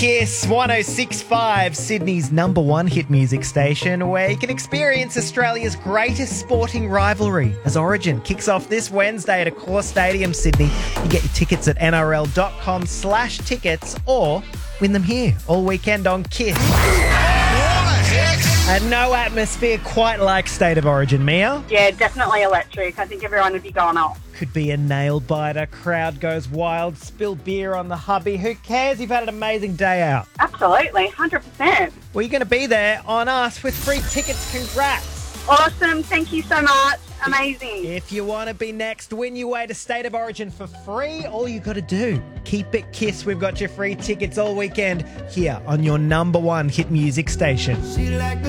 Kiss 106.5, Sydney's number one hit music station, where you can experience Australia's greatest sporting rivalry as Origin kicks off this Wednesday at Accor Stadium, Sydney. You get your tickets at nrl.com/tickets or win them here all weekend on Kiss. And no atmosphere quite like State of Origin, Mia. Yeah, definitely electric. I think everyone would be going off. Could be a nail biter, crowd goes wild, spill beer on the hubby. Who cares? You've had an amazing day out. Absolutely, 100%. Well, you're going to be there on us with free tickets. Congrats. Awesome. Thank you so much. Amazing. If you want to be next, win your way to State of Origin for free. All you got to do, keep it Kiss. We've got your free tickets all weekend here on your number one hit music station. She like the